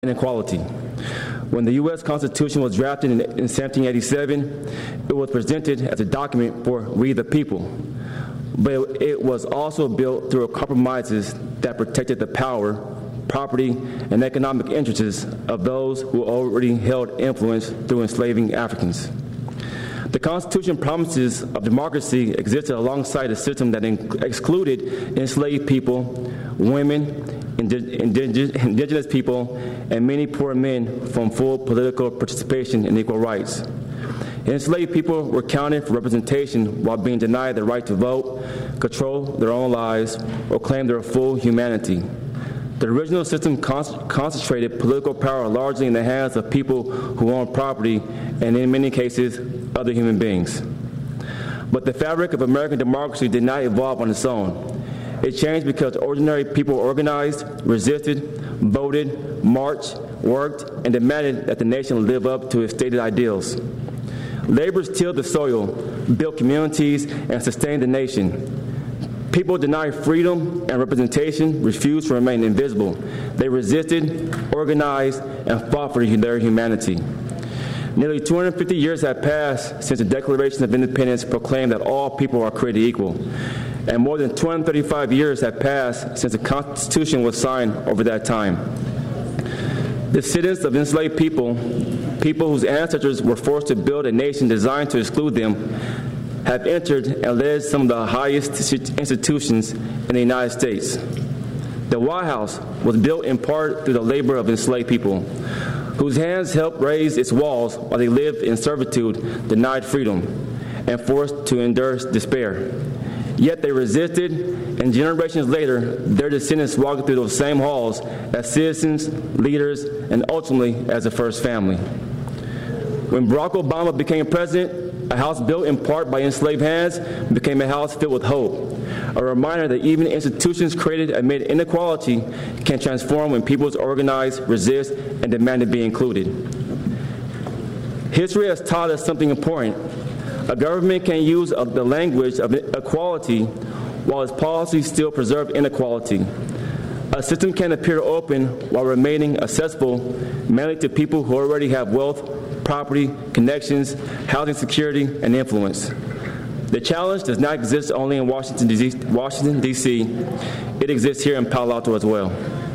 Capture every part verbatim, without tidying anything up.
inequality. When the U S Constitution was drafted in, in seventeen eighty-seven, it was presented as a document for we the people. But it was also built through compromises that protected the power, property, and economic interests of those who already held influence through enslaving Africans. The Constitution promises of democracy existed alongside a system that in- excluded enslaved people, women, indi- indig- indigenous people, and many poor men from full political participation and equal rights. Enslaved people were counted for representation while being denied the right to vote, control their own lives, or claim their full humanity. The original system con- concentrated political power largely in the hands of people who owned property and, in many cases, other human beings. But the fabric of American democracy did not evolve on its own. It changed because ordinary people organized, resisted, voted, marched, worked, and demanded that the nation live up to its stated ideals. Laborers tilled the soil, built communities, and sustained the nation. People denied freedom and representation, refused to remain invisible. They resisted, organized, and fought for their humanity. Nearly two hundred fifty years have passed since the Declaration of Independence proclaimed that all people are created equal. And more than two hundred thirty-five years have passed since the Constitution was signed over that time. Descendants of enslaved people, people whose ancestors were forced to build a nation designed to exclude them, have entered and led some of the highest institutions in the United States. The White House was built in part through the labor of enslaved people, whose hands helped raise its walls while they lived in servitude, denied freedom, and forced to endure despair. Yet they resisted, and generations later, their descendants walked through those same halls as citizens, leaders, and ultimately as the first family. When Barack Obama became president, a house built in part by enslaved hands became a house filled with hope, a reminder that even institutions created amid inequality can transform when peoples organize, resist, and demand to be included. History has taught us something important. A government can use the language of equality while its policies still preserve inequality. A system can appear open while remaining accessible mainly to people who already have wealth, property, connections, housing security, and influence. The challenge does not exist only in Washington, D C It exists here in Palo Alto as well.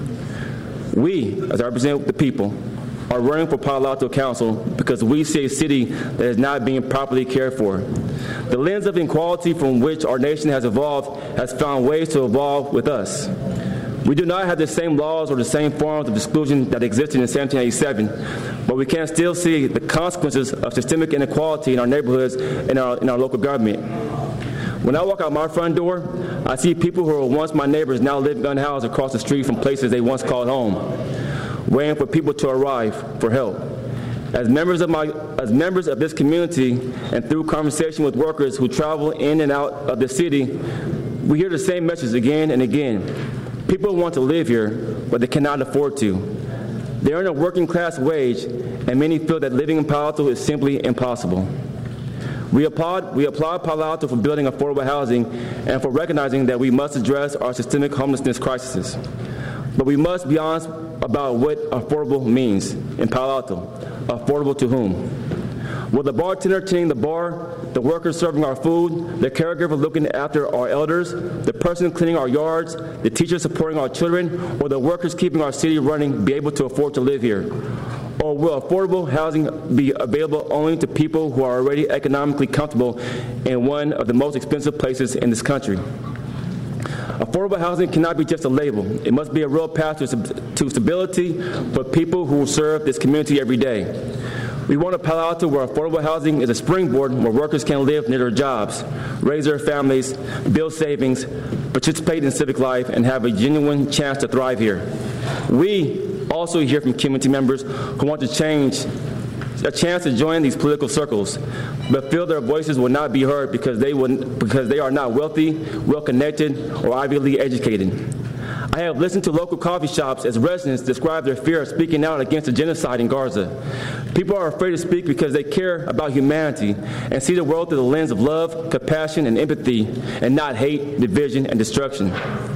We, as I represent the people, are running for Palo Alto Council because we see a city that is not being properly cared for. The lens of inequality from which our nation has evolved has found ways to evolve with us. We do not have the same laws or the same forms of exclusion that existed in seventeen eighty-seven, but we can still see the consequences of systemic inequality in our neighborhoods and our, in our local government. When I walk out my front door, I see people who were once my neighbors now live unhoused across the street from places they once called home, waiting for people to arrive for help. As members of my, as members of this community, and through conversation with workers who travel in and out of the city, we hear the same message again and again. People want to live here, but they cannot afford to. They earn a working class wage, and many feel that living in Palo Alto is simply impossible. We applaud, we applaud Palo Alto for building affordable housing and for recognizing that we must address our systemic homelessness crisis. But we must be honest about what affordable means in Palo Alto. Affordable to whom? Will the bartender tending the bar, the workers serving our food, the caregiver looking after our elders, the person cleaning our yards, the teacher supporting our children, or the workers keeping our city running be able to afford to live here? Or will affordable housing be available only to people who are already economically comfortable in one of the most expensive places in this country? Affordable housing cannot be just a label. It must be a real path to, to stability for people who serve this community every day. We want a Palo Alto where affordable housing is a springboard where workers can live near their jobs, raise their families, build savings, participate in civic life, and have a genuine chance to thrive here. We also hear from community members who want to change, a chance to join these political circles, but feel their voices will not be heard because they, will, because they are not wealthy, well-connected, or Ivy League educated. I have listened to local coffee shops as residents describe their fear of speaking out against the genocide in Gaza. People are afraid to speak because they care about humanity and see the world through the lens of love, compassion, and empathy, and not hate, division, and destruction.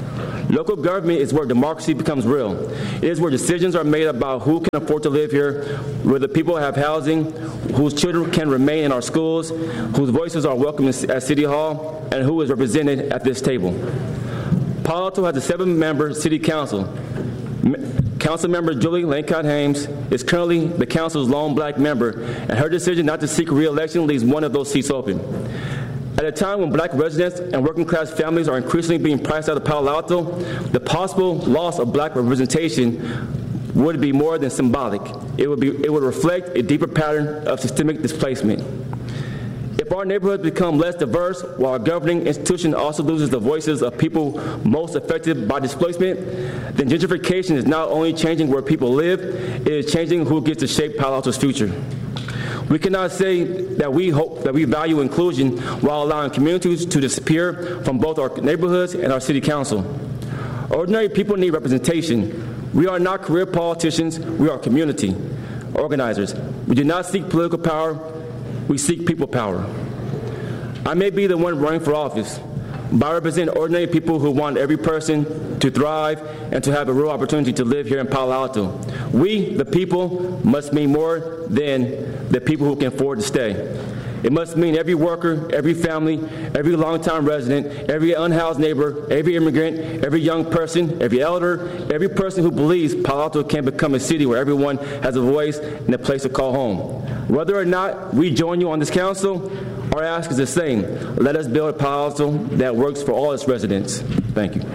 Local government is where democracy becomes real. It is where decisions are made about who can afford to live here, where the people have housing, whose children can remain in our schools, whose voices are welcome at City Hall, and who is represented at this table. Palo Alto has a seven-member city council. Council member Julie Lancott Hames is currently the council's lone black member, and her decision not to seek re-election leaves one of those seats open. At a time when black residents and working-class families are increasingly being priced out of Palo Alto, the possible loss of black representation would be more than symbolic. It would, be, it would reflect a deeper pattern of systemic displacement. If our neighborhoods become less diverse, while our governing institution also loses the voices of people most affected by displacement, then gentrification is not only changing where people live, it is changing who gets to shape Palo Alto's future. We cannot say that we hope that we value inclusion while allowing communities to disappear from both our neighborhoods and our city council. Ordinary people need representation. We are not career politicians, we are community organizers. We do not seek political power, we seek people power. I may be the one running for office, but I represent ordinary people who want every person to thrive and to have a real opportunity to live here in Palo Alto. We, the people, must mean more than the people who can afford to stay. It must mean every worker, every family, every longtime resident, every unhoused neighbor, every immigrant, every young person, every elder, every person who believes Palo Alto can become a city where everyone has a voice and a place to call home. Whether or not we join you on this council, our ask is the same. Let us build a Palo Alto that works for all its residents. Thank you.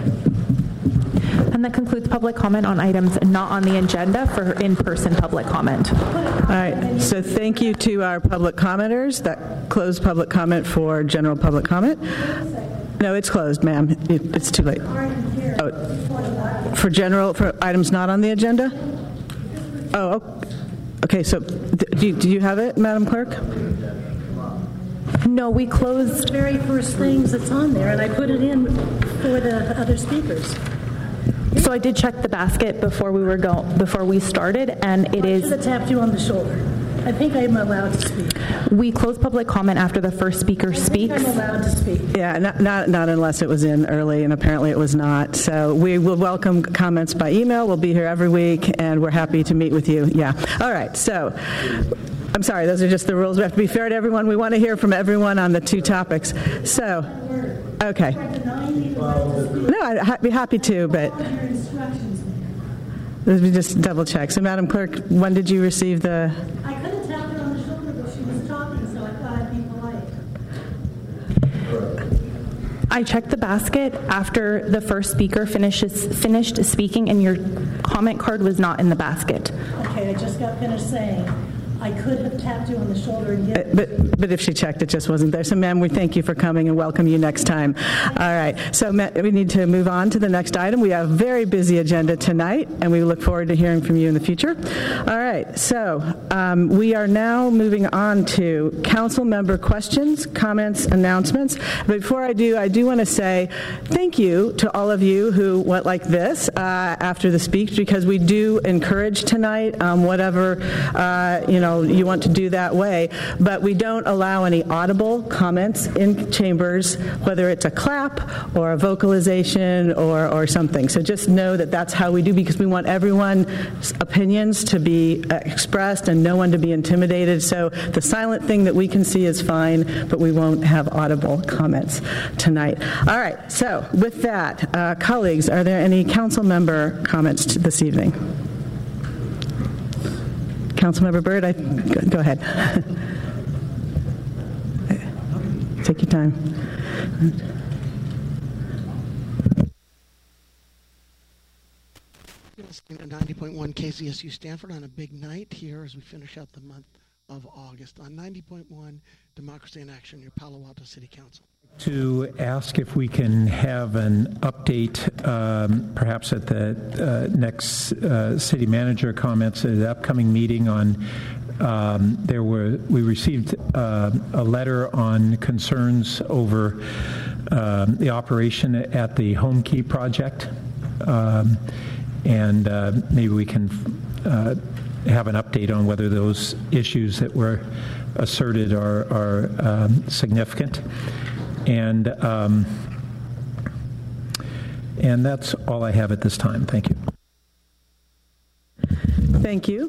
And that concludes public comment on items not on the agenda for in-person public comment. All right, so thank you to our public commenters. That closed public comment for general public comment. No, it's closed, ma'am. It, it's too late. Oh, for general, for items not on the agenda? Oh, okay, so do you, do you have it, Madam Clerk? No, we closed. The very first things that's on there, and I put it in for the other speakers. So I did check the basket before we were go before we started, and it I is. should have tapped you on the shoulder. I think I'm allowed to speak. We close public comment after the first speaker I speaks. think I'm allowed to speak. Yeah, not, not not unless it was in early, and apparently it was not. So we will welcome comments by email. We'll be here every week, and we're happy to meet with you. Yeah. All right. So. I'm sorry, those are just the rules. We have to be fair to everyone. We want to hear from everyone on the two topics. So, okay. No, I'd be happy to, but let me just double check. So, Madam Clerk, when did you receive the... I could have tapped her on the shoulder, but she was talking, so I thought I'd be polite. I checked the basket after the first speaker finishes finished speaking, and your comment card was not in the basket. Okay, I just got finished saying I could have tapped you on the shoulder and yet... But, but if she checked, it just wasn't there. So, ma'am, we thank you for coming and welcome you next time. All right. So, we need to move on to the next item. We have a very busy agenda tonight, and we look forward to hearing from you in the future. All right. So, um, we are now moving on to council member questions, comments, announcements. But before I do, I do want to say thank you to all of you who went like this uh, after the speech, because we do encourage tonight um, whatever, uh, you know, you want to do that way, but we don't allow any audible comments in chambers, whether it's a clap or a vocalization or, or something. So just know that that's how we do, because we want everyone's opinions to be uh, expressed and no one to be intimidated. So the silent thing that we can see is fine, but we won't have audible comments tonight. All right, so with that, uh, colleagues, are there any council member comments t- this evening? Councilmember Byrd, I, go, go ahead. Take your time. ninety point one K Z S U Stanford on a big night here as we finish out the month of August on ninety point one Democracy in Action, your Palo Alto City Council. To ask if we can have an update, um, perhaps at the uh, next uh, city manager comments at the upcoming meeting on. Um, there were we received uh, a letter on concerns over um, the operation at the Home Key project, um, and uh, maybe we can uh, have an update on whether those issues that were asserted are, are um, significant. And um, And that's all I have at this time. Thank you. Thank you.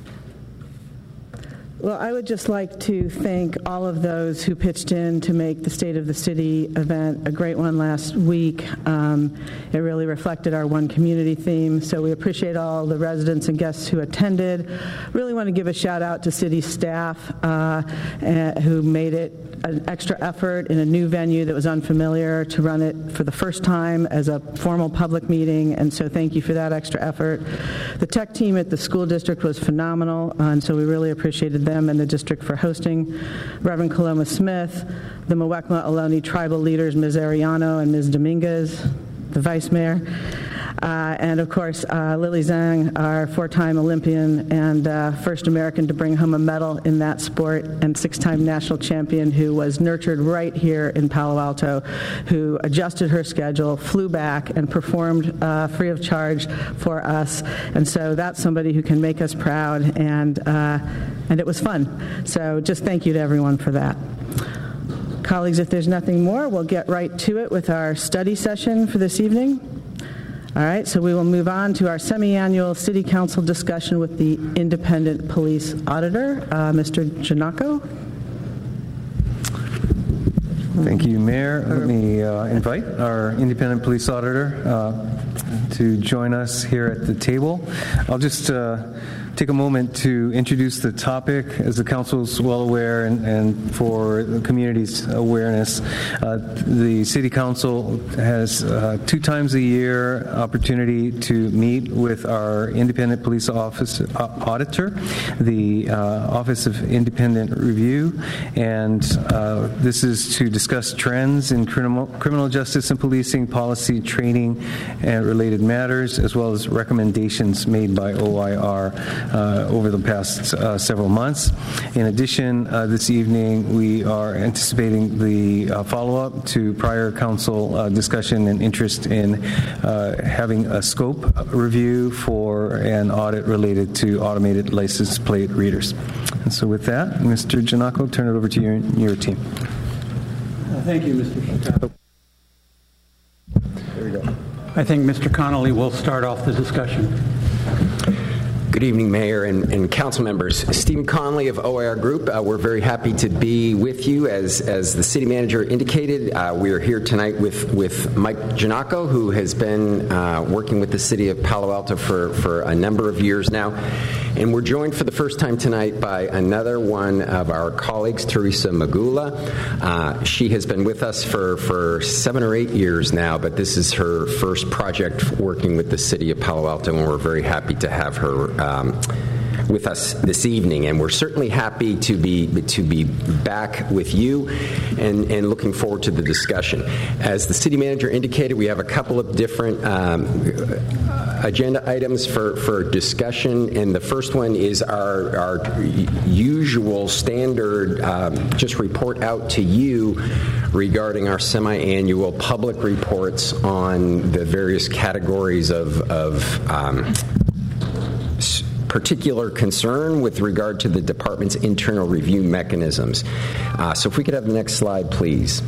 Well, I would just like to thank all of those who pitched in to make the State of the City event a great one last week. Um, it really reflected our One Community theme, so we appreciate all the residents and guests who attended. Really want to give a shout out to city staff uh, who made it an extra effort in a new venue that was unfamiliar to run it for the first time as a formal public meeting, and so thank you for that extra effort. The tech team at the school district was phenomenal, uh, and so we really appreciated them and the district for hosting. Reverend Coloma Smith, the Muwekma Ohlone tribal leaders, Miz Ariano and Miz Dominguez, the vice mayor, uh, and of course uh, Lily Zhang, our four-time Olympian and uh, first American to bring home a medal in that sport, and six-time national champion who was nurtured right here in Palo Alto, who adjusted her schedule, flew back, and performed uh, free of charge for us. And so that's somebody who can make us proud, and uh, and it was fun. So just thank you to everyone for that. Colleagues, if there's nothing more, we'll get right to it with our study session for this evening. All right, so we will move on to our semi-annual City Council discussion with the Independent Police Auditor, uh, Mister Giannacco. Thank you, Mayor. Let me uh, invite our Independent Police Auditor uh, to join us here at the table. I'll just uh, take a moment to introduce the topic, as the Council is well aware, and, and for the community's awareness. Uh, the City Council has uh, two times a year opportunity to meet with our Independent Police Office uh, Auditor, the uh, Office of Independent Review, and uh, this is to discuss trends in criminal, criminal justice and policing, policy, training, and related matters, as well as recommendations made by O I R Uh, over the past uh, several months. In addition, uh, this evening we are anticipating the uh, follow-up to prior council uh, discussion and interest in uh, having a scope review for an audit related to automated license plate readers. And so with that, Mister Giannacco, turn it over to you and your team. Uh, thank you, Mister Chicago. There we go. I think Mister Connolly will start off the discussion. Good evening, Mayor and, and council members. Stephen Conley of O I R Group. Uh, we're very happy to be with you. As as the city manager indicated, uh, we are here tonight with, with Mike Giannacco, who has been uh, working with the city of Palo Alto for, for a number of years now. And we're joined for the first time tonight by another one of our colleagues, Teresa Magula. Uh, she has been with us for, for seven or eight years now, but this is her first project working with the city of Palo Alto, and we're very happy to have her Um, with us this evening, and we're certainly happy to be to be back with you and, and looking forward to the discussion. As the city manager indicated, we have a couple of different um, agenda items for, for discussion, and the first one is our, our usual standard um, just report out to you regarding our semi-annual public reports on the various categories of, of um, particular concern with regard to the department's internal review mechanisms. Uh, so if we could have the next slide, please.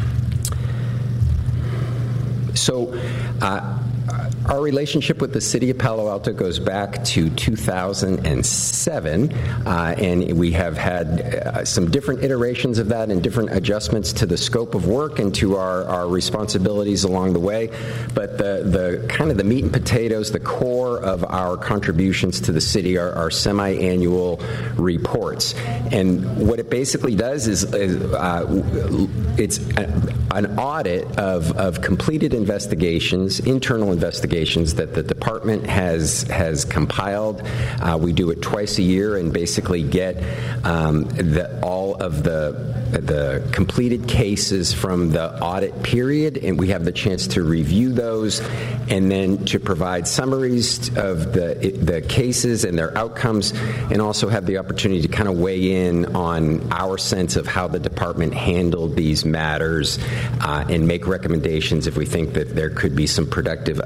So uh, our relationship with the city of Palo Alto goes back to two thousand seven, uh, and we have had uh, some different iterations of that and different adjustments to the scope of work and to our, our responsibilities along the way. But the, the kind of the meat and potatoes, the core of our contributions to the city are our semi-annual reports. And what it basically does is, is uh, it's a, an audit of, of completed investigations, internal investigations, that the department has has compiled. Uh, we do it twice a year and basically get um, the, all of the the completed cases from the audit period, and we have the chance to review those and then to provide summaries of the the cases and their outcomes, and also have the opportunity to kind of weigh in on our sense of how the department handled these matters uh, and make recommendations if we think that there could be some productive adjustments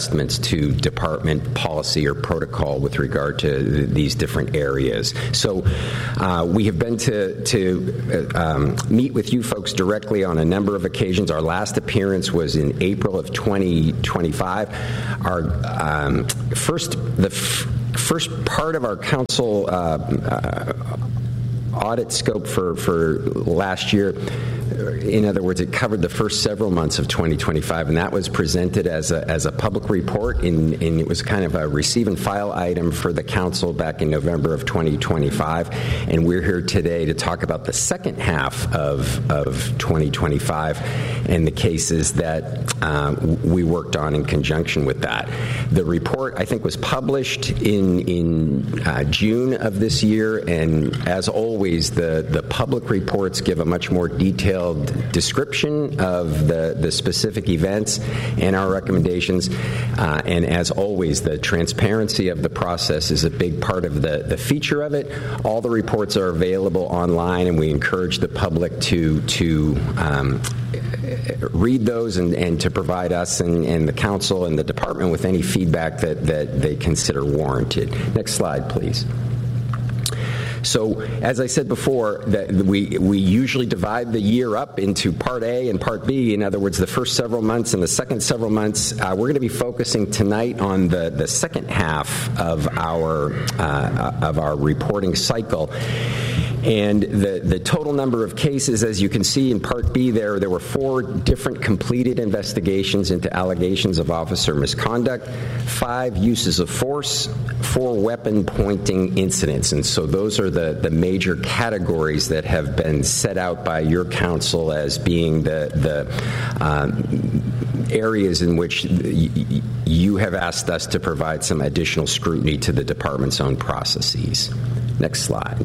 adjustments to department policy or protocol with regard to th- these different areas. So uh, we have been to, to uh, um, meet with you folks directly on a number of occasions. Our last appearance was in April of twenty twenty-five. Our um, first, the f- first part of our council uh, uh, audit scope for, for last year, in other words, it covered the first several months of twenty twenty-five, and that was presented as a, as a public report, and, and it was kind of a receive and file item for the council back in November of twenty twenty-five, and we're here today to talk about the second half of, of twenty twenty-five and the cases that uh, we worked on in conjunction with that. The report, I think, was published in, in uh, June of this year, and as always, the, the public reports give a much more detailed description of the, the specific events and our recommendations. Uh, and as always, the transparency of the process is a big part of the, the feature of it. All the reports are available online, and we encourage the public to, to um, read those and, and to provide us and, and the council and the department with any feedback that, that they consider warranted. Next slide, please. So, as I said before, that we we usually divide the year up into Part A and Part B. In other words, the first several months and the second several months. Uh, we're going to be focusing tonight on the, the second half of our uh, of our reporting cycle. And the, the total number of cases, as you can see in Part B there, there were four different completed investigations into allegations of officer misconduct, five uses of force, four weapon-pointing incidents. And so those are the, the major categories that have been set out by your council as being the, the um, areas in which y- you have asked us to provide some additional scrutiny to the department's own processes. Next slide.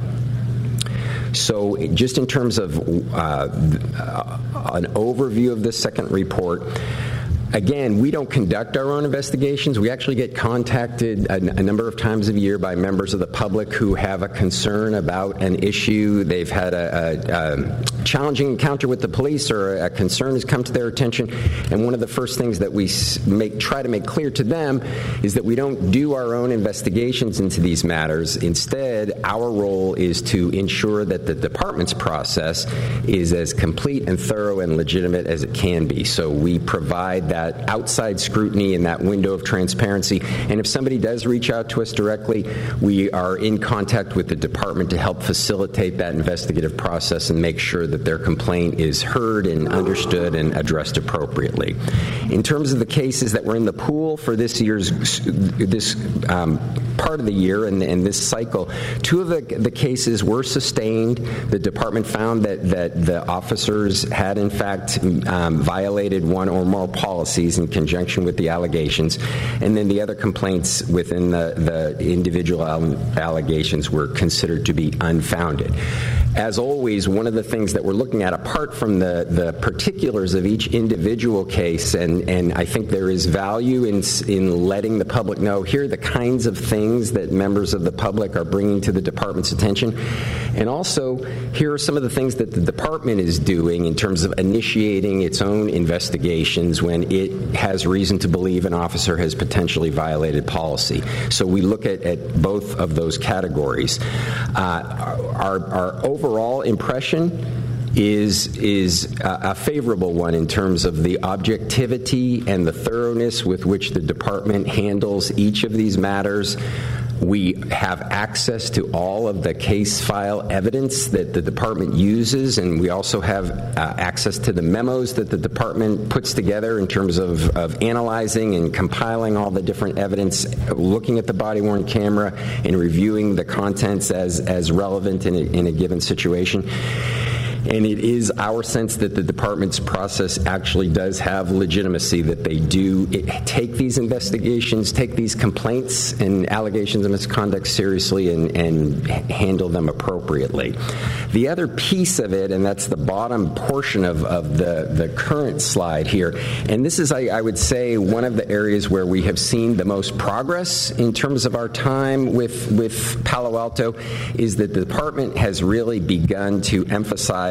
So just in terms of uh, an overview of this second report, again, we don't conduct our own investigations. We actually get contacted a, a number of times a year by members of the public who have a concern about an issue. They've had a, a, a challenging encounter with the police, or a concern has come to their attention. And one of the first things that we make, try to make clear to them is that we don't do our own investigations into these matters. Instead, our role is to ensure that the department's process is as complete and thorough and legitimate as it can be. So we provide that outside scrutiny and that window of transparency. And if somebody does reach out to us directly, we are in contact with the department to help facilitate that investigative process and make sure that their complaint is heard and understood and addressed appropriately. In terms of the cases that were in the pool for this year's this um, part of the year and, and this cycle, two of the, the cases were sustained. The department found that, that the officers had in fact um, violated one or more policies in conjunction with the allegations, and then the other complaints within the, the individual allegations were considered to be unfounded. As always, one of the things that we're looking at, apart from the, the particulars of each individual case, and, and I think there is value in, in letting the public know, here are the kinds of things that members of the public are bringing to the department's attention, and also here are some of the things that the department is doing in terms of initiating its own investigations when it has reason to believe an officer has potentially violated policy. So we look at, at both of those categories. Uh, our, our overall impression is is a, a favorable one in terms of the objectivity and the thoroughness with which the department handles each of these matters. We have access to all of the case file evidence that the department uses, and we also have uh, access to the memos that the department puts together in terms of, of analyzing and compiling all the different evidence, looking at the body-worn camera, and reviewing the contents as, as relevant in a, in a given situation. And it is our sense that the department's process actually does have legitimacy, that they do take these investigations, take these complaints and allegations of misconduct seriously and, and handle them appropriately. The other piece of it, and that's the bottom portion of, of the, the current slide here, and this is, I, I would say, one of the areas where we have seen the most progress in terms of our time with, with Palo Alto, is that the department has really begun to emphasize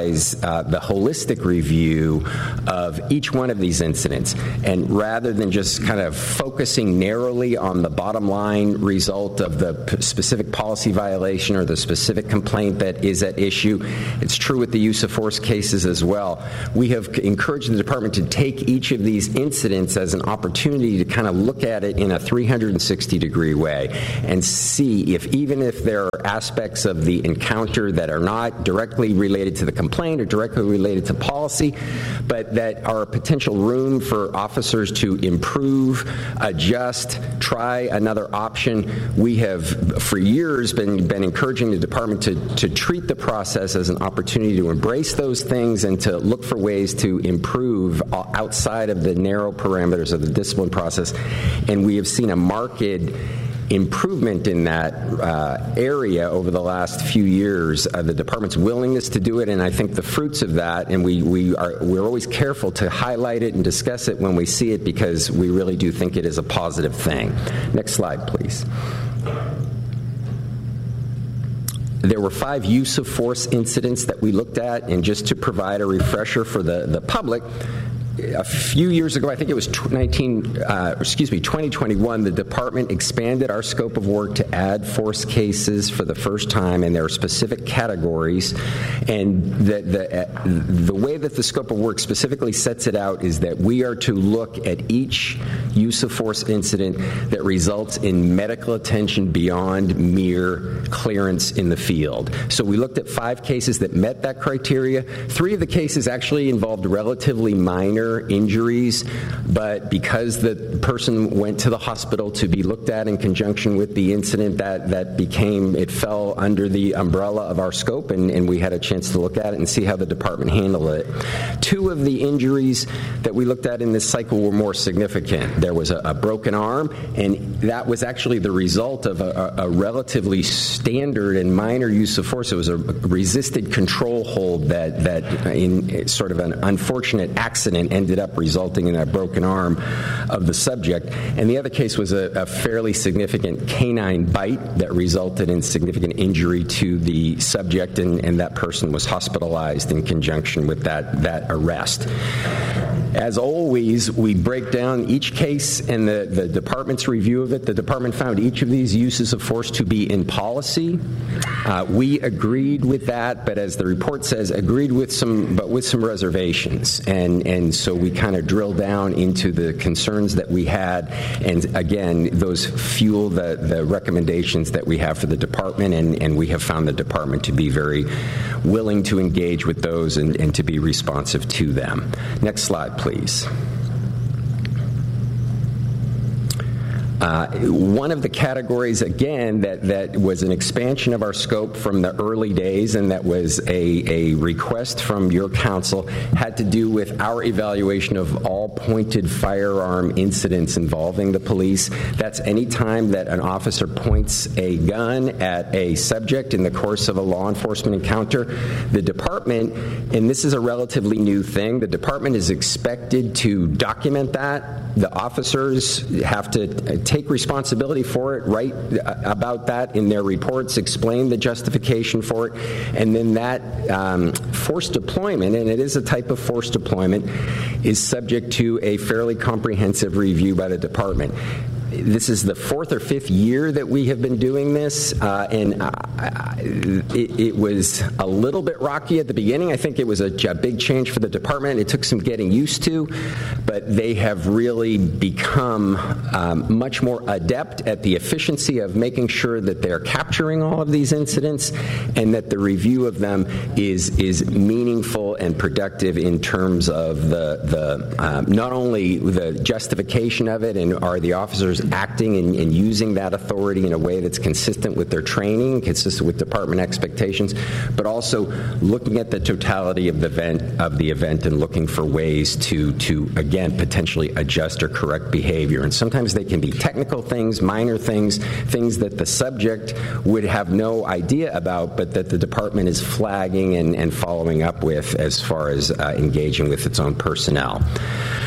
emphasize uh, the holistic review of each one of these incidents. And rather than just kind of focusing narrowly on the bottom line result of the p- specific policy violation or the specific complaint that is at issue, it's true with the use of force cases as well. We have encouraged the department to take each of these incidents as an opportunity to kind of look at it in a three hundred sixty degree way and see if, even if there are aspects of the encounter that are not directly related to the complaint or directly related to policy, but that are a potential room for officers to improve, adjust, try another option. We have for years been, been encouraging the department to, to treat the process as an opportunity to embrace those things and to look for ways to improve outside of the narrow parameters of the discipline process. And we have seen a marked improvement in that uh, area over the last few years. Uh, the department's willingness to do it, and I think the fruits of that, and we, we are, we're always careful to highlight it and discuss it when we see it because we really do think it is a positive thing. Next slide, please. There were five use of force incidents that we looked at, and just to provide a refresher for the, the public, a few years ago, I think it was nineteen, uh, excuse me, twenty twenty-one, the department expanded our scope of work to add force cases for the first time, and there are specific categories. And the the, uh, the way that the scope of work specifically sets it out is that we are to look at each use of force incident that results in medical attention beyond mere clearance in the field. So we looked at five cases that met that criteria. Three of the cases actually involved relatively minor injuries, but because the person went to the hospital to be looked at in conjunction with the incident, that, that became, it fell under the umbrella of our scope, and, and we had a chance to look at it and see how the department handled it. Two of the injuries that we looked at in this cycle were more significant. There was a, a broken arm, and that was actually the result of a, a, a relatively standard and minor use of force. It was a resisted control hold that, that in sort of an unfortunate accident ended up resulting in a broken arm of the subject. And the other case was a, a fairly significant canine bite that resulted in significant injury to the subject, and, and that person was hospitalized in conjunction with that, that arrest. As always, we break down each case and the, the department's review of it. The department found each of these uses of force to be in policy. Uh, we agreed with that, but as the report says, agreed with some, but with some reservations. And, and so we kind of drill down into the concerns that we had, and again, those fuel the, the recommendations that we have for the department, and, and we have found the department to be very willing to engage with those and, and to be responsive to them. Next slide, please. Uh, one of the categories, again, that, that was an expansion of our scope from the early days, and that was a, a request from your council, had to do with our evaluation of all pointed firearm incidents involving the police. That's any time that an officer points a gun at a subject in the course of a law enforcement encounter. The department, and this is a relatively new thing, the department is expected to document that. The officers have to take responsibility for it, write about that in their reports, explain the justification for it, and then that um, force deployment, and it is a type of force deployment, is subject to a fairly comprehensive review by the department. This is the fourth or fifth year that we have been doing this, uh, and uh, it, it was a little bit rocky at the beginning. I think it was a, a big change for the department. It took some getting used to, but they have really become um, much more adept at the efficiency of making sure that they're capturing all of these incidents, and that the review of them is is meaningful and productive in terms of the the um, not only the justification of it, and are the officers acting and, and using that authority in a way that's consistent with their training, consistent with department expectations, but also looking at the totality of the event, of the event and looking for ways to, to again, potentially adjust or correct behavior. And sometimes they can be technical things, minor things, things that the subject would have no idea about, but that the department is flagging and, and following up with as far as uh, engaging with its own personnel.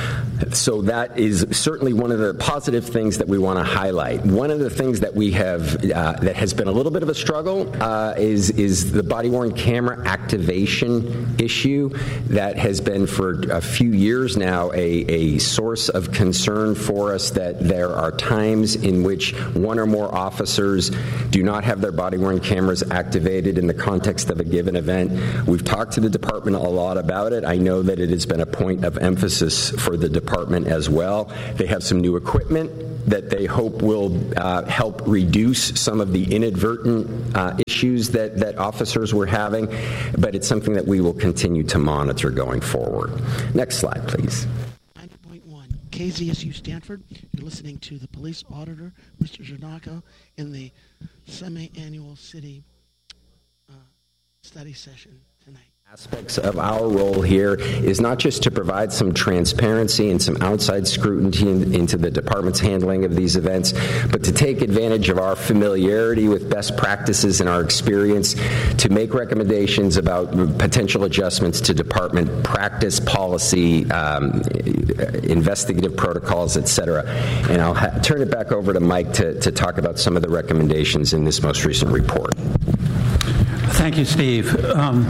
So that is certainly one of the positive things that we want to highlight. One of the things that we have uh, that has been a little bit of a struggle uh, is is the body-worn camera activation issue that has been for a few years now a, a source of concern for us, that there are times in which one or more officers do not have their body-worn cameras activated in the context of a given event. We've talked to the department a lot about it. I know that it has been a point of emphasis for the department as well. They have some new equipment that they hope will uh, help reduce some of the inadvertent uh, issues that, that officers were having, but it's something that we will continue to monitor going forward. Next slide, please. ninety point one K Z S U Stanford. You're listening to the police auditor, Mister Janako, in the semi-annual city uh, study session tonight. Aspects of our role here is not just to provide some transparency and some outside scrutiny in, into the department's handling of these events, but to take advantage of our familiarity with best practices and our experience to make recommendations about potential adjustments to department practice, policy, um, investigative protocols, et cetera. And I'll ha- turn it back over to Mike to, to talk about some of the recommendations in this most recent report. Thank you, Steve. Um,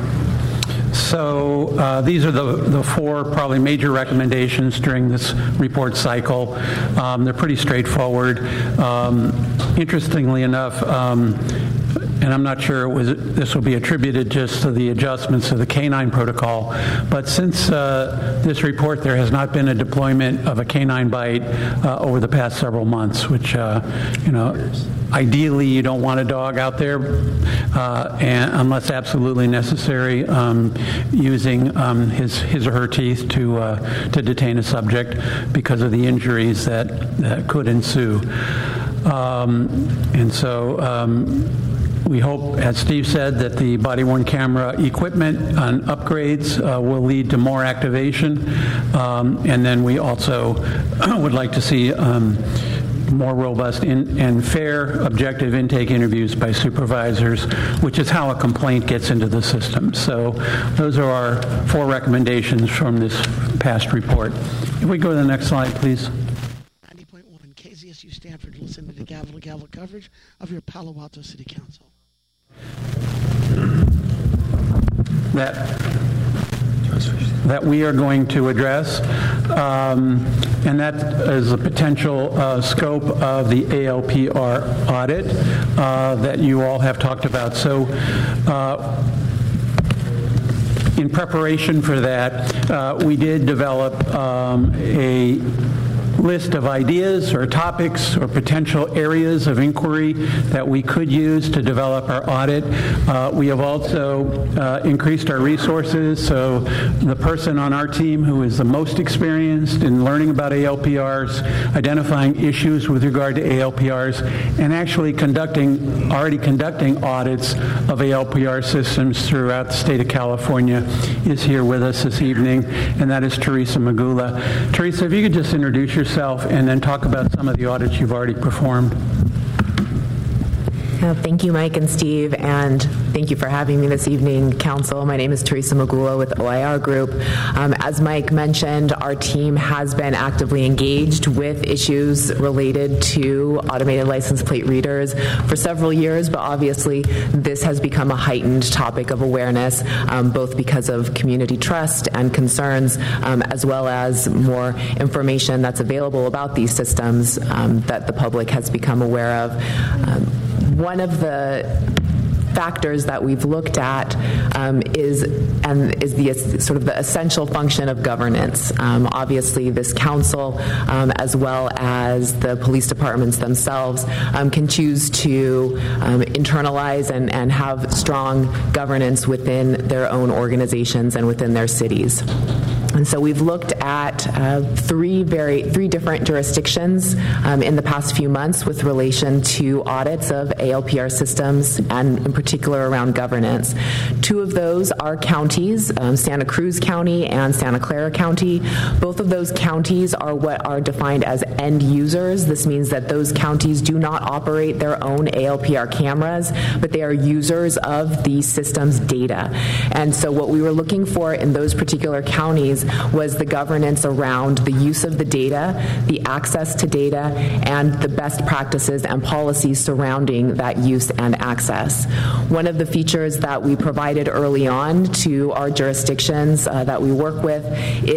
So uh, these are the, the four probably major recommendations during this report cycle. Um, they're pretty straightforward. Um, interestingly enough, um, and I'm not sure it was, this will be attributed just to the adjustments of the canine protocol, but since uh, this report, there has not been a deployment of a canine bite uh, over the past several months, which, uh, you know, ideally you don't want a dog out there uh, and unless absolutely necessary, um, using um, his, his or her teeth to, uh, to detain a subject because of the injuries that, that could ensue. Um, and so, um, we hope, as Steve said, that the body-worn camera equipment and upgrades uh, will lead to more activation. Um, and then we also would like to see um, more robust in, and fair, objective intake interviews by supervisors, which is how a complaint gets into the system. So those are our four recommendations from this past report. If we go to the next slide, please. ninety point one K Z S U Stanford, listen to the gavel-to-gavel coverage of your Palo Alto City Council. That, that we are going to address, um, and that is the potential uh, scope of the A L P R audit uh, that you all have talked about. So uh, in preparation for that, uh, we did develop um, a list of ideas or topics or potential areas of inquiry that we could use to develop our audit. Uh, we have also uh, increased our resources, so the person on our team who is the most experienced in learning about A L P Rs, identifying issues with regard to A L P Rs, and actually conducting, already conducting audits of A L P R systems throughout the state of California, is here with us this evening, and that is Teresa Magula. Teresa, if you could just introduce yourself yourself and then talk about some of the audits you've already performed. Uh, thank you, Mike and Steve, and thank you for having me this evening, Council. My name is Teresa Magula with O I R Group. Um, as Mike mentioned, our team has been actively engaged with issues related to automated license plate readers for several years, but obviously this has become a heightened topic of awareness, um, both because of community trust and concerns, um, as well as more information that's available about these systems um, that the public has become aware of. Um, One of the factors that we've looked at um, is and is the sort of the essential function of governance. Um, obviously, this council, um, as well as the police departments themselves, um, can choose to um, internalize and, and have strong governance within their own organizations and within their cities. And so we've looked at uh, three very three different jurisdictions um, in the past few months with relation to audits of A L P R systems, and in particular around governance. Two of those are counties, um, Santa Cruz County and Santa Clara County. Both of those counties are what are defined as end users. This means that those counties do not operate their own A L P R cameras, but they are users of the system's data. And so what we were looking for in those particular counties agencies was the governance around the use of the data, the access to data, and the best practices and policies surrounding that use and access. One of the features that we provided early on to our jurisdictions uh, that we work with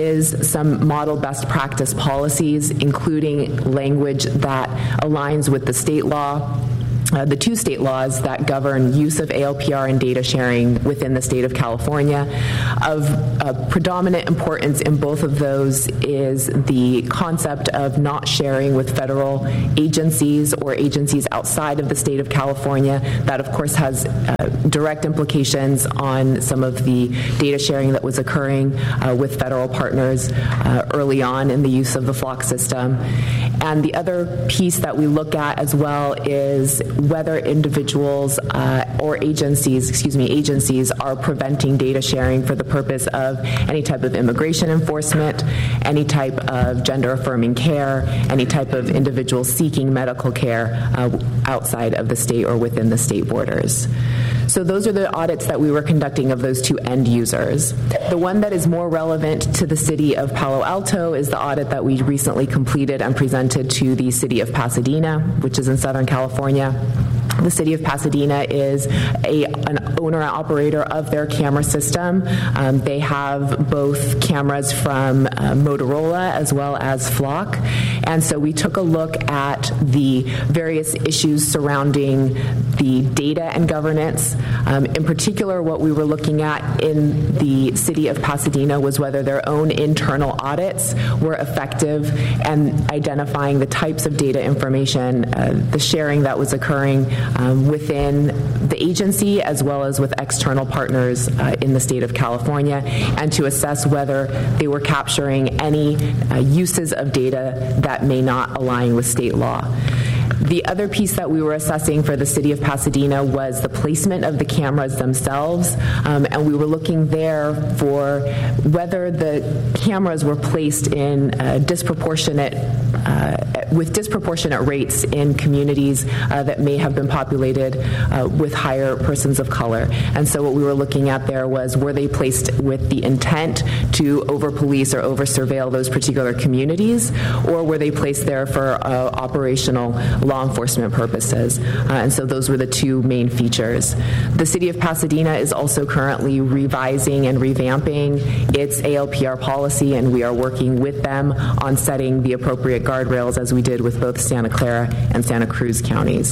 is some model best practice policies, including language that aligns with the state law, Uh, the two state laws that govern use of A L P R and data sharing within the state of California. Of uh, predominant importance in both of those is the concept of not sharing with federal agencies or agencies outside of the state of California. That, of course, has uh, direct implications on some of the data sharing that was occurring uh, with federal partners uh, early on in the use of the FLOC system. And the other piece that we look at as well is whether individuals uh, or agencies, excuse me, agencies are preventing data sharing for the purpose of any type of immigration enforcement, any type of gender-affirming care, any type of individual seeking medical care uh, outside of the state or within the state borders. So those are the audits that we were conducting of those two end users. The one that is more relevant to the city of Palo Alto is the audit that we recently completed and presented to the city of Pasadena, which is in Southern California. The city of Pasadena is a, an owner and operator of their camera system. Um, they have both cameras from uh, Motorola as well as FLOC. And so we took a look at the various issues surrounding the data and governance. Um, in particular, what we were looking at in the city of Pasadena was whether their own internal audits were effective and identifying the types of data information, uh, the sharing that was occurring Um, within the agency as well as with external partners uh, in the state of California, and to assess whether they were capturing any uh, uses of data that may not align with state law. The other piece that we were assessing for the city of Pasadena was the placement of the cameras themselves, um, and we were looking there for whether the cameras were placed in uh, disproportionate, uh, with disproportionate rates in communities uh, that may have been populated uh, with higher persons of color. And so what we were looking at there was, were they placed with the intent to over-police or over-surveil those particular communities, or were they placed there for uh, operational law enforcement purposes? Uh, and so those were the two main features. The city of Pasadena is also currently revising and revamping its A L P R policy, and we are working with them on setting the appropriate guardrails, as we did with both Santa Clara and Santa Cruz counties.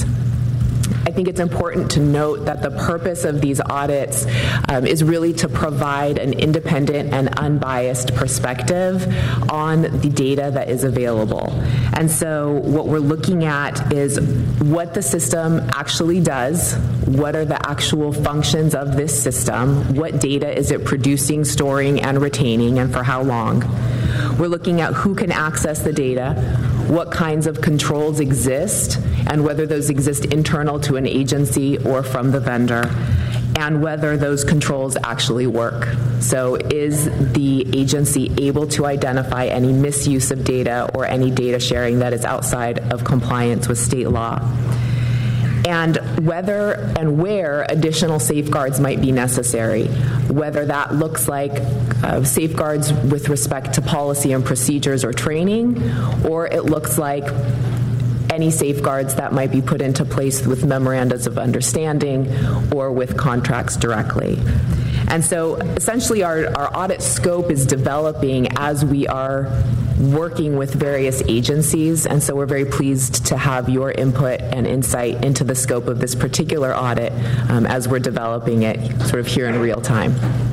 I think it's important to note that the purpose of these audits um, is really to provide an independent and unbiased perspective on the data that is available. And so what we're looking at is what the system actually does, what are the actual functions of this system, what data is it producing, storing, and retaining, and for how long. We're looking at who can access the data, what kinds of controls exist, and whether those exist internal to an agency or from the vendor, and whether those controls actually work. So is the agency able to identify any misuse of data or any data sharing that is outside of compliance with state law? And whether and where additional safeguards might be necessary, whether that looks like uh, safeguards with respect to policy and procedures or training, or it looks like any safeguards that might be put into place with memorandums of understanding or with contracts directly. And so essentially our, our audit scope is developing as we are working with various agencies, and so we're very pleased to have your input and insight into the scope of this particular audit um, as we're developing it sort of here in real time.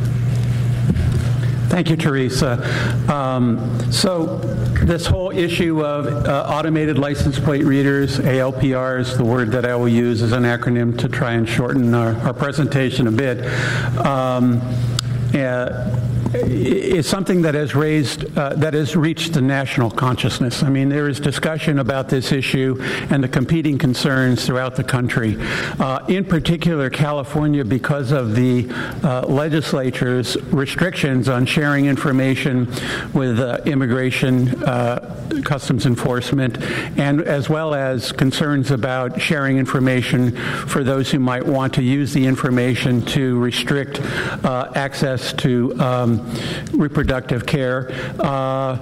Thank you, Teresa. Um, so this whole issue of uh, automated license plate readers, A L P R is the word that I will use as an acronym to try and shorten our, our presentation a bit. Um, uh, is something that has raised, uh, that has reached the national consciousness. I mean, there is discussion about this issue and the competing concerns throughout the country. Uh, in particular, California, because of the uh, legislature's restrictions on sharing information with uh, immigration, uh, customs enforcement, and as well as concerns about sharing information for those who might want to use the information to restrict uh, access to um, reproductive care. Uh,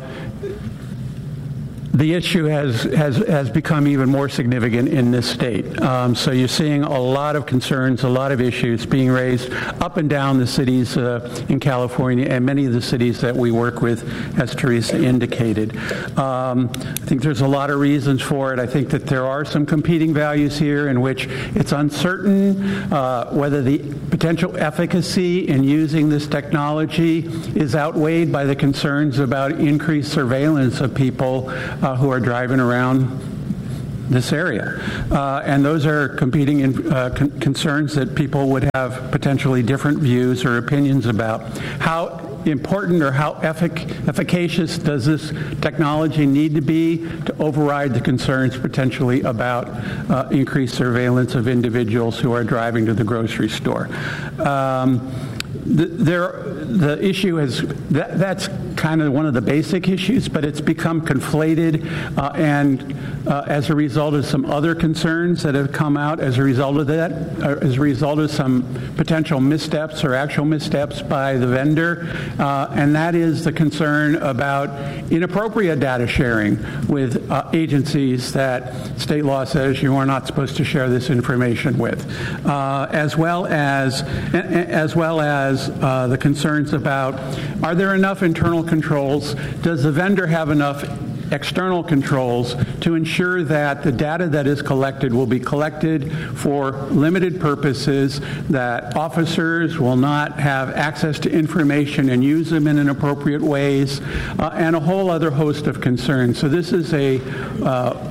The issue has, has, has become even more significant in this state. Um, so you're seeing a lot of concerns, a lot of issues being raised up and down the cities uh, in California and many of the cities that we work with, as Teresa indicated. Um, I think there's a lot of reasons for it. I think that there are some competing values here in which it's uncertain uh, whether the potential efficacy in using this technology is outweighed by the concerns about increased surveillance of people Uh, who are driving around this area. Uh, and those are competing in, uh, con- concerns that people would have potentially different views or opinions about. How important or how effic- efficacious does this technology need to be to override the concerns potentially about uh, increased surveillance of individuals who are driving to the grocery store? Um, The, there, the issue is that, that's kind of one of the basic issues, but it's become conflated uh, and uh, as a result of some other concerns that have come out as a result of that, or as a result of some potential missteps or actual missteps by the vendor, uh, and that is the concern about inappropriate data sharing with uh, agencies that state law says you are not supposed to share this information with, uh, as well as as well as Uh, the concerns about, are there enough internal controls? Does the vendor have enough external controls to ensure that the data that is collected will be collected for limited purposes, that officers will not have access to information and use them in inappropriate ways, uh, and a whole other host of concerns. So this is a uh,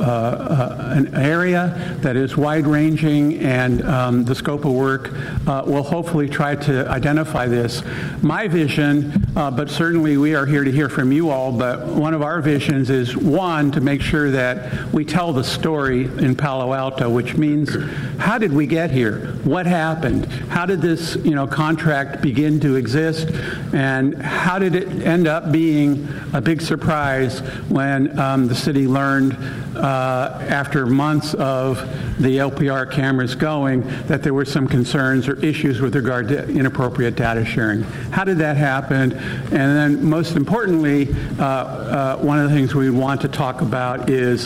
uh, an area that is wide-ranging, and um, the scope of work uh, will hopefully try to identify this. My vision, uh, but certainly we are here to hear from you all, but one of our visions is, one, to make sure that we tell the story in Palo Alto, which means, how did we get here? What happened? How did this, you know, contract begin to exist? And how did it end up being a big surprise when um, the city learned uh, after months of the L P R cameras going that there were some concerns or issues with regard to inappropriate data sharing? How did that happen? And then most importantly, uh, uh, one of the things we want to talk about is,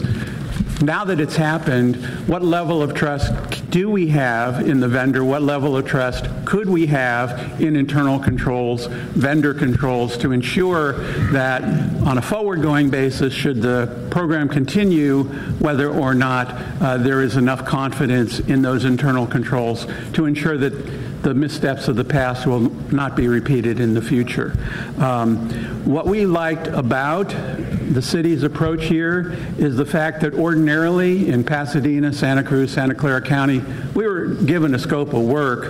now that it's happened, what level of trust do we have in the vendor? What level of trust could we have in internal controls, vendor controls, to ensure that on a forward-going basis, should the program continue, whether or not uh, there is enough confidence in those internal controls to ensure that the missteps of the past will not be repeated in the future. Um, what we liked about the city's approach here is the fact that ordinarily in Pasadena, Santa Cruz, Santa Clara County, we were given a scope of work,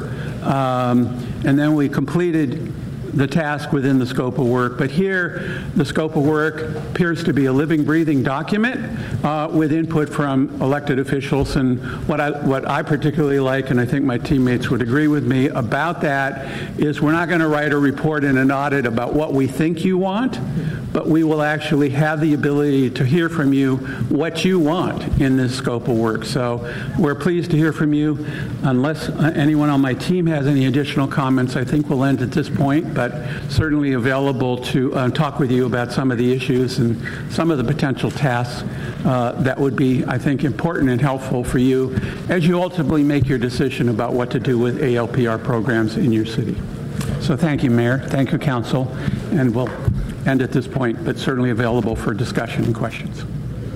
um, and then we completed the task within the scope of work. But here, the scope of work appears to be a living, breathing document uh, with input from elected officials. And what I, what I particularly like, and I think my teammates would agree with me about that, is we're not going to write a report in an audit about what we think you want, but we will actually have the ability to hear from you what you want in this scope of work. So we're pleased to hear from you. Unless anyone on my team has any additional comments, I think we'll end at this point, but certainly available to uh, talk with you about some of the issues and some of the potential tasks uh, that would be, I think, important and helpful for you as you ultimately make your decision about what to do with A L P R programs in your city. So thank you, Mayor. Thank you, Council. And we'll end at this point, but certainly available for discussion and questions.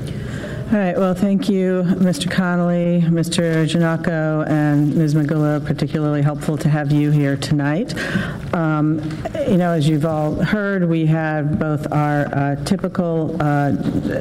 All right. Well, thank you, Mister Connolly, Mister Giannacco, and Miz Magullo. Particularly helpful to have you here tonight. Um, you know, as you've all heard, we have both our uh, typical uh,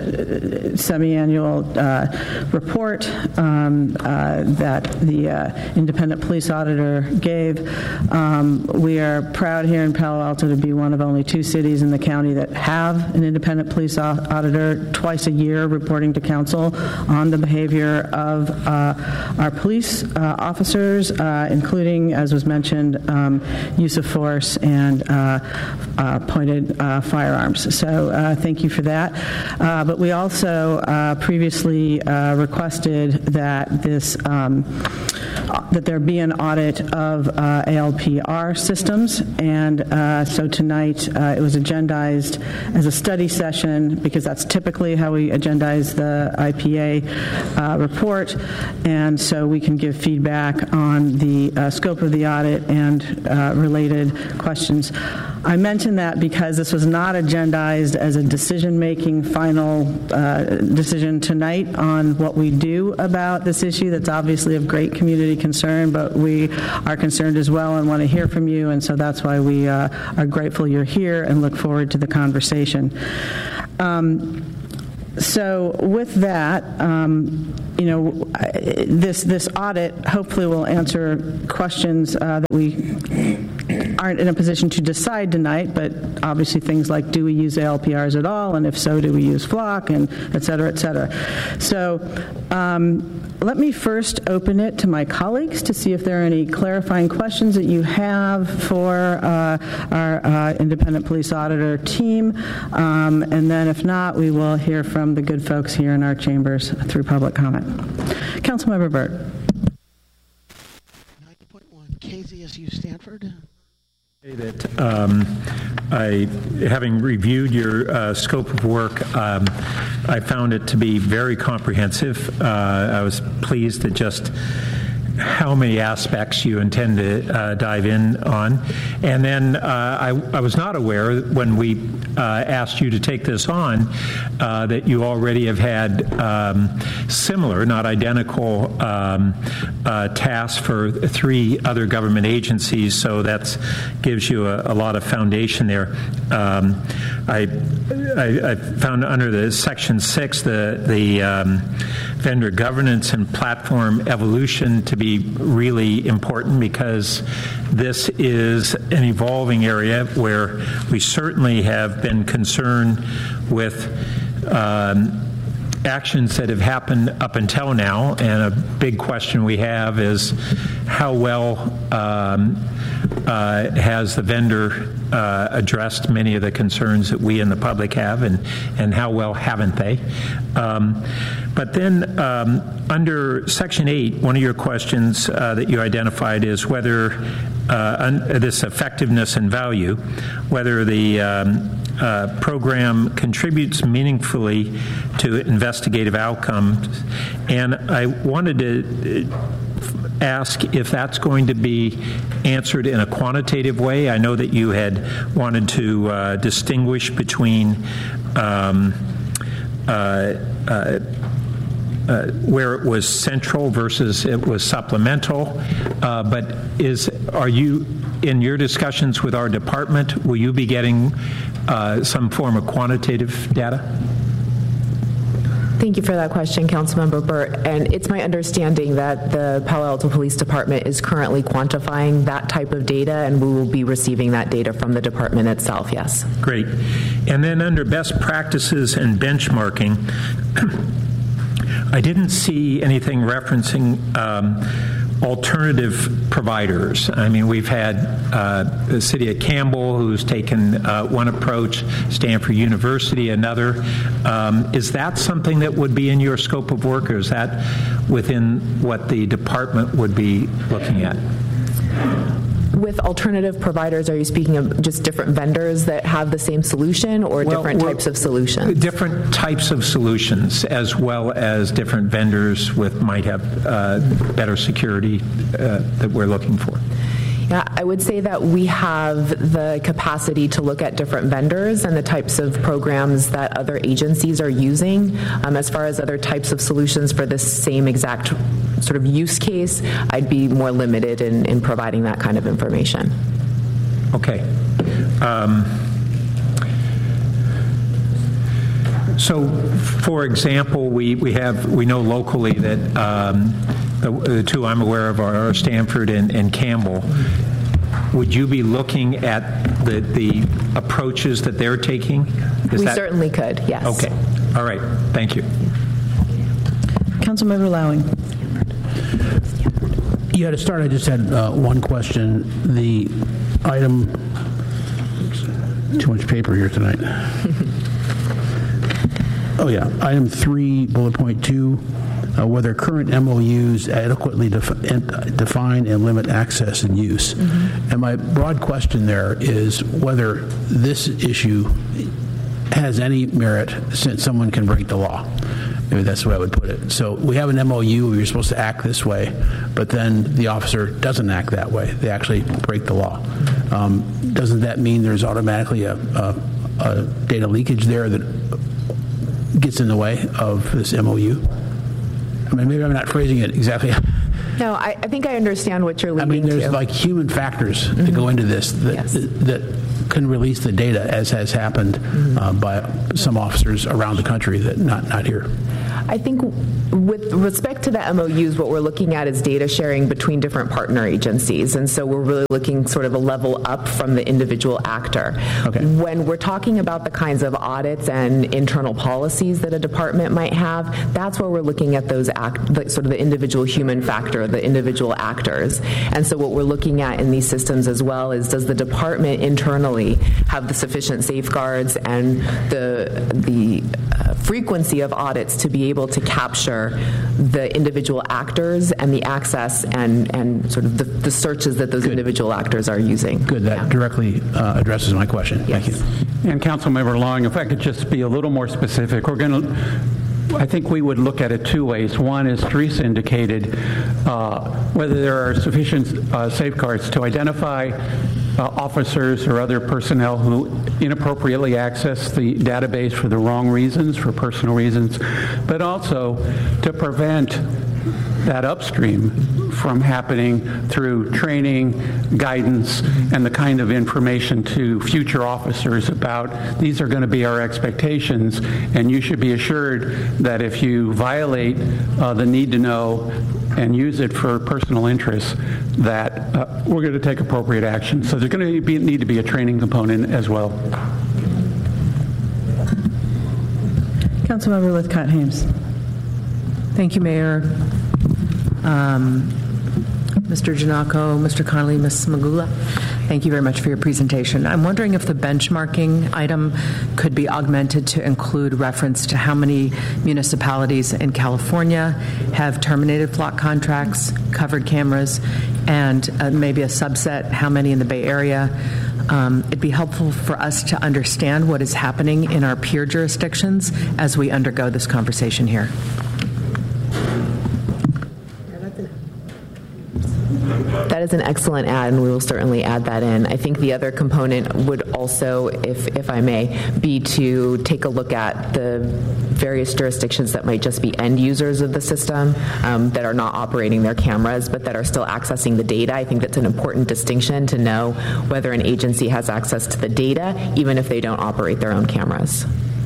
semi-annual uh, report um, uh, that the uh, independent police auditor gave. Um, we are proud here in Palo Alto to be one of only two cities in the county that have an independent police auditor twice a year reporting to council on the behavior of uh, our police uh, officers, uh, including, as was mentioned, um, use of force and uh, uh, pointed uh, firearms. So uh, thank you for that. Uh, but we also uh, previously uh, requested that this um, that there be an audit of uh, A L P R systems. And uh, so tonight uh, it was agendized as a study session because that's typically how we agendize the I P A uh, report. And so we can give feedback on the uh, scope of the audit and uh, related questions. I mentioned that because this was not agendized as a decision-making final uh, decision tonight on what we do about this issue that's obviously of great community concern, but we are concerned as well and want to hear from you, and so that's why we uh, are grateful you're here and look forward to the conversation. Um, So with that, um, you know, this this audit hopefully will answer questions uh, that we aren't in a position to decide tonight, but obviously things like, do we use A L P Rs at all, and if so, do we use FLoC, and et cetera, et cetera. So um, let me first open it to my colleagues to see if there are any clarifying questions that you have for uh, our uh, independent police auditor team, um, and then if not, we will hear from the good folks here in our chambers through public comment. Councilmember Burt. nine point one, K Z S U Stanford. That um, I, having reviewed your uh, scope of work, um, I found it to be very comprehensive. Uh, I was pleased at just how many aspects you intend to uh, dive in on. And then uh, I, I was not aware when we uh, asked you to take this on uh, that you already have had um, similar, not identical, um, uh, tasks for three other government agencies, so that gives you a, a lot of foundation there. Um, I, I, I found under the section six the, the um, vendor governance and platform evolution to be really important, because this is an evolving area where we certainly have been concerned with um, actions that have happened up until now, and a big question we have is how well um, uh, has the vendor uh, addressed many of the concerns that we in the public have, and, and how well haven't they? Um, but then um, under Section eight, one of your questions uh, that you identified is whether uh, un- this effectiveness and value, whether the um, Uh, program contributes meaningfully to investigative outcomes. And I wanted to ask if that's going to be answered in a quantitative way. I know that you had wanted to uh, distinguish between um, uh, uh, Uh, where it was central versus it was supplemental, uh, but is are you, in your discussions with our department, will you be getting uh, some form of quantitative data? Thank you for that question, Councilmember Burt. And it's my understanding that the Palo Alto Police Department is currently quantifying that type of data, and we will be receiving that data from the department itself, yes. Great. And then under best practices and benchmarking, I didn't see anything referencing um, alternative providers. I mean, we've had uh, the city of Campbell, who's taken uh, one approach, Stanford University another. Um, is that something that would be in your scope of work, or is that within what the department would be looking at? With alternative providers, are you speaking of just different vendors that have the same solution, or well, different types of solutions? Different types of solutions, as well as different vendors with might have uh, better security uh, that we're looking for. Yeah, I would say that we have the capacity to look at different vendors and the types of programs that other agencies are using. Um, as far as other types of solutions for this same exact sort of use case, I'd be more limited in, in providing that kind of information. Okay. Um, so, for example, we, we have we know locally that um, the, the two I'm aware of are Stanford and, and Campbell. Would you be looking at the, the approaches that they're taking? Is we that... certainly could, yes. Okay. All right. Thank you. Councilmember Lowing. Yeah, to start, I just had uh, one question. The item, too much paper here tonight. Oh yeah, item three, bullet point two, uh, whether current M O Us adequately def- define and limit access and use. Mm-hmm. And my broad question there is whether this issue has any merit since someone can break the law. Maybe that's the way I would put it. So we have an M O U where you're supposed to act this way, but then the officer doesn't act that way. They actually break the law. Um, doesn't that mean there's automatically a, a, a data leakage there that gets in the way of this M O U? I mean, maybe I'm not phrasing it exactly. No, I, I think I understand what you're leading to. I mean, there's to. like human factors mm-hmm. that go into this that, yes. that, that can release the data, as has happened mm-hmm. uh, by some officers around the country that not, not here. I think with respect to the M O Us, what we're looking at is data sharing between different partner agencies. And so we're really looking sort of a level up from the individual actor. Okay. When we're talking about the kinds of audits and internal policies that a department might have, that's where we're looking at those act, like sort of the individual human factor, the individual actors. And so what we're looking at in these systems as well is, does the department internally have the sufficient safeguards and the, the uh, frequency of audits to be able to capture the individual actors and the access and, and sort of the, the searches that those Good. individual actors are using. Good. That yeah. directly uh, addresses my question. Yes. Thank you. And Councilmember Long, if I could just be a little more specific, we're going to, I think we would look at it two ways. One, as Teresa indicated, uh, whether there are sufficient uh, safeguards to identify uh, officers or other personnel who inappropriately access the database for the wrong reasons, for personal reasons, but also to prevent that upstream from happening through training, guidance, and the kind of information to future officers about these are going to be our expectations, and you should be assured that if you violate uh, the need to know and use it for personal interests, that uh, we're going to take appropriate action. So there's going to be, need to be a training component as well. Councilmember Lythcott-Haims. Thank you, Mayor. Um, Mister Giannakko, Mister Connolly, Miz Magula, thank you very much for your presentation. I'm wondering if the benchmarking item could be augmented to include reference to how many municipalities in California have terminated flock contracts, covered cameras, and uh, maybe a subset, how many in the Bay Area. Um, it'd be helpful for us to understand what is happening in our peer jurisdictions as we undergo this conversation here. That is an excellent add, and we will certainly add that in. I think the other component would also, if, if I may, be to take a look at the various jurisdictions that might just be end users of the system, um, that are not operating their cameras, but that are still accessing the data. I think that's an important distinction to know whether an agency has access to the data, even if they don't operate their own cameras.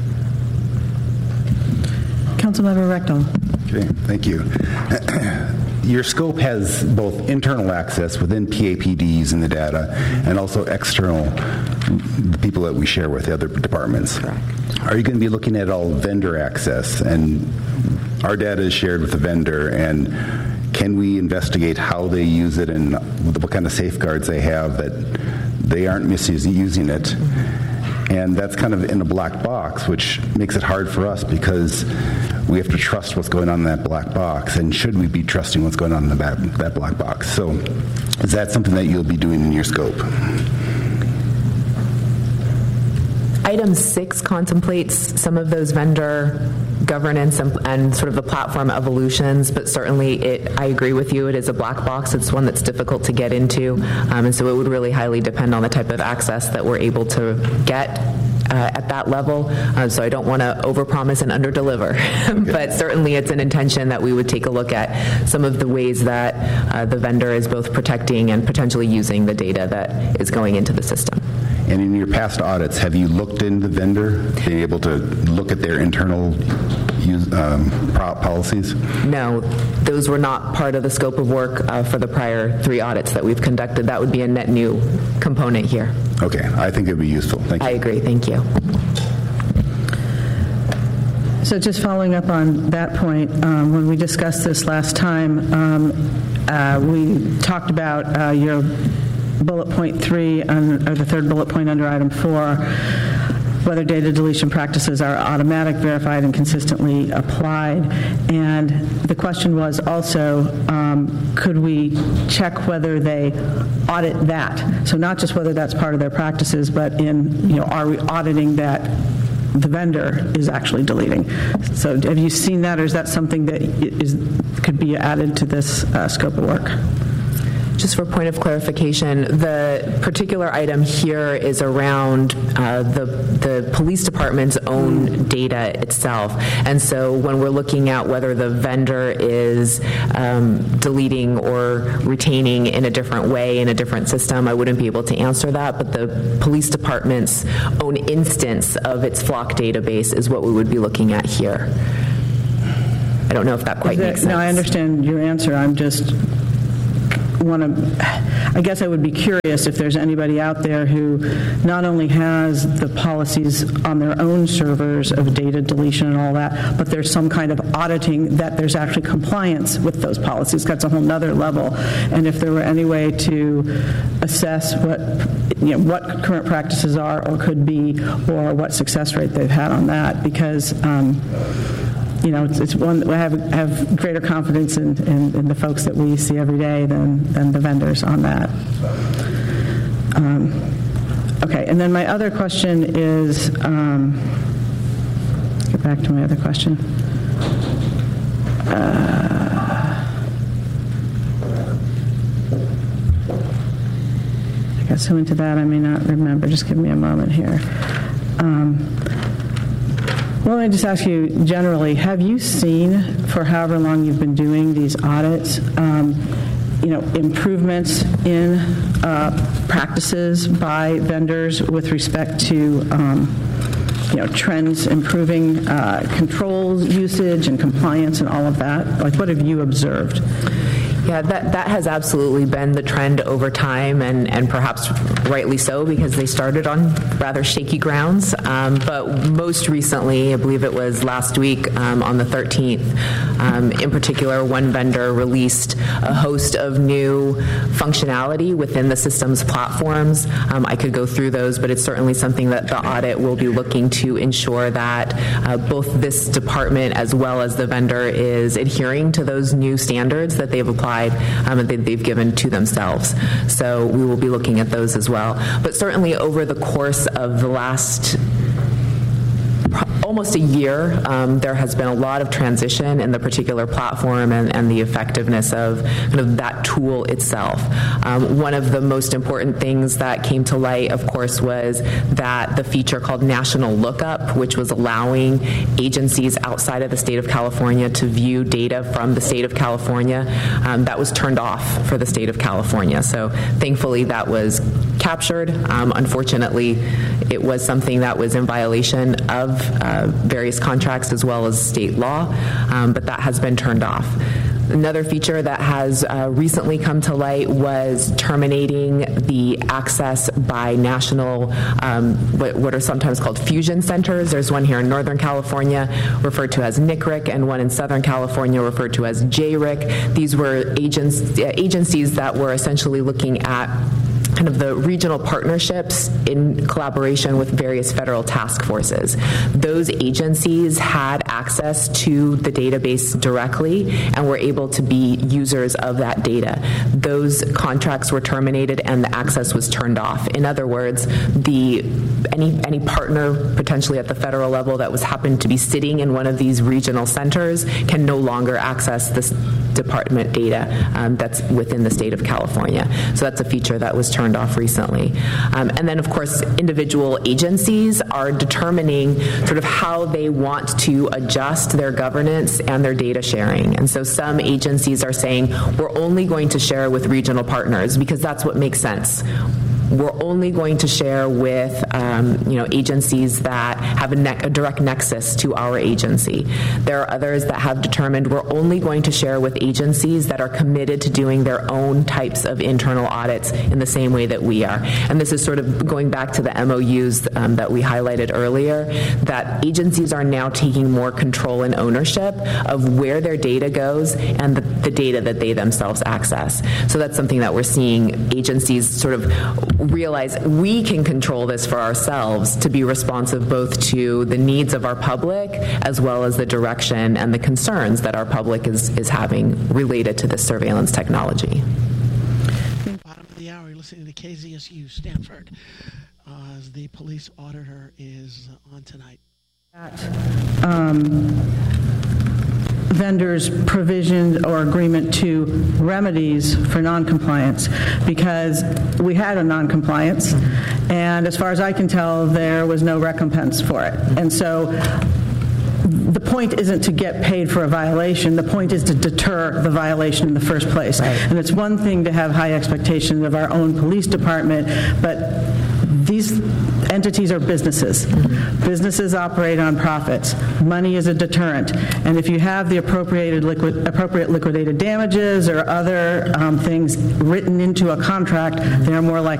Councilmember Rector. Okay, thank you. Your scope has both internal access within P A P Ds and the data, and also external, the people that we share with, the other departments. Correct. Are you going to be looking at all vendor access? And our data is shared with the vendor, and can we investigate how they use it and what kind of safeguards they have that they aren't misusing it? Mm-hmm. And that's kind of in a black box, which makes it hard for us because we have to trust what's going on in that black box. And should we be trusting what's going on in the back, that black box? So is that something that you'll be doing in your scope? Item six contemplates some of those vendor governance and, and sort of the platform evolutions, but certainly it, I agree with you, it is a black box. It's one that's difficult to get into, um, and so it would really highly depend on the type of access that we're able to get uh, at that level. Uh, so I don't want to overpromise and underdeliver, okay. But certainly it's an intention that we would take a look at some of the ways that uh, the vendor is both protecting and potentially using the data that is going into the system. And in your past audits, have you looked into the vendor, being able to look at their internal use, um, policies? No, those were not part of the scope of work uh, for the prior three audits that we've conducted. That would be a net new component here. Okay, I think it would be useful. Thank you. I agree. Thank you. So just following up on that point, um, when we discussed this last time, um, uh, we talked about uh, your bullet point three, on, or the third bullet point under item four, whether data deletion practices are automatic, verified, and consistently applied. And the question was also, um, could we check whether they audit that? So not just whether that's part of their practices, but in, you know, are we auditing that the vendor is actually deleting? So have you seen that, or is that something that is could be added to this uh, scope of work? Just for point of clarification, the particular item here is around uh, the, the police department's own data itself. And so when we're looking at whether the vendor is um, deleting or retaining in a different way in a different system, I wouldn't be able to answer that, but the police department's own instance of its Flock database is what we would be looking at here. I don't know if that quite that, makes sense. No, I understand your answer. I'm just want to, I guess I would be curious if there's anybody out there who not only has the policies on their own servers of data deletion and all that, but there's some kind of auditing that there's actually compliance with those policies. That's a whole nother level. And if there were any way to assess what, you know, what current practices are or could be, or what success rate they've had on that, because um, you know, it's, it's one I have have greater confidence in, in, in the folks that we see every day than than the vendors on that. Um, okay, and then my other question is, um, let's get back to my other question. Uh, I got so into that I may not remember. Just give me a moment here. Um, Well, let me just ask you generally, have you seen, for however long you've been doing these audits, um, you know, improvements in uh, practices by vendors with respect to, um, you know, trends improving uh, controls, usage, and compliance and all of that? Like, what have you observed? Yeah, that, that has absolutely been the trend over time, and, and perhaps rightly so, because they started on rather shaky grounds. Um, but most recently, I believe it was last week um, on the thirteenth, um, in particular, one vendor released a host of new functionality within the system's platforms. Um, I could go through those, but it's certainly something that the audit will be looking to ensure that uh, both this department as well as the vendor is adhering to those new standards that they've applied Um, and they've given to themselves. So we will be looking at those as well. But certainly over the course of the last almost a year, um, there has been a lot of transition in the particular platform and, and the effectiveness of kind of that tool itself. Um, one of the most important things that came to light, of course, was that the feature called National Lookup, which was allowing agencies outside of the state of California to view data from the state of California, um, that was turned off for the state of California. So thankfully that was captured. Um, unfortunately, it was something that was in violation of uh, various contracts as well as state law, um, but that has been turned off. Another feature that has uh, recently come to light was terminating the access by national, um, what, what are sometimes called fusion centers. There's one here in Northern California referred to as N C R I C, and one in Southern California referred to as J R I C. These were agents, agencies that were essentially looking at kind of the regional partnerships in collaboration with various federal task forces. Those agencies had access to the database directly and were able to be users of that data. Those contracts were terminated and the access was turned off. In other words, the any any partner potentially at the federal level that was happened to be sitting in one of these regional centers can no longer access this department data um, that's within the state of California. So that's a feature that was turned off recently. Um, and then, of course, individual agencies are determining sort of how they want to adjust their governance and their data sharing. And so some agencies are saying, we're only going to share with regional partners because that's what makes sense. We're only going to share with um, you know, agencies that have a, ne- a direct nexus to our agency. There are others that have determined we're only going to share with agencies that are committed to doing their own types of internal audits in the same way that we are. And this is sort of going back to the M O Us um, that we highlighted earlier, that agencies are now taking more control and ownership of where their data goes and the, the data that they themselves access. So that's something that we're seeing agencies sort of realize we can control this for ourselves to be responsive both to the needs of our public as well as the direction and the concerns that our public is, is having related to this surveillance technology. Bottom of the hour, you're listening to K Z S U Stanford uh, as the police auditor is on tonight. Um, vendors' provision or agreement to remedies for noncompliance, because we had a noncompliance, and as far as I can tell, there was no recompense for it. And so the point isn't to get paid for a violation. The point is to deter the violation in the first place. Right. And it's one thing to have high expectations of our own police department, but these entities are businesses. Mm-hmm. Businesses operate on profits. Money is a deterrent. And if you have the appropriated liquid, appropriate liquidated damages or other um, things written into a contract, mm-hmm. they're more likely